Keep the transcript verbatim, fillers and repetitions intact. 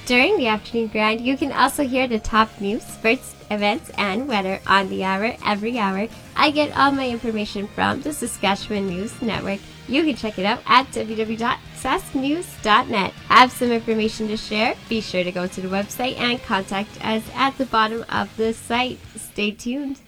During the afternoon grind, you can also hear the top news, sports, events, and weather on the hour every hour. I get all my information from the Saskatchewan News Network. You can check it out at w w w dot sask news dot net. Have some information to share? Be sure to go to the website and contact us at the bottom of the site. Stay tuned.